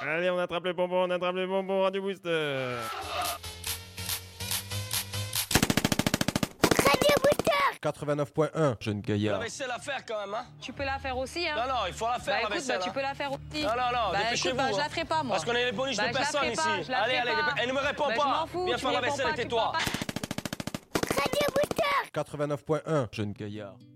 Allez, on attrape les bonbons, Radio Booster. Radio Booster 89.1, jeune La gaillard. vaisselle à faire quand même, hein? Tu peux la faire aussi, hein. Non, non, il faut la faire, la écoute, vaisselle. tu hein. peux la faire aussi. Non, non, non, Bah, dépêchez-vous. écoute, je la hein. ferai pas, moi. Parce qu'on est les bonus Bah, de je la personne ferai ici. pas, je la Allez, ferai allez, pas. elle ne me répond Bah, je pas. m'en fous, Viens tu faire la réponds vaisselle pas, et tu tais-toi. parles pas. Radio Booster 89.1, jeune gaillard.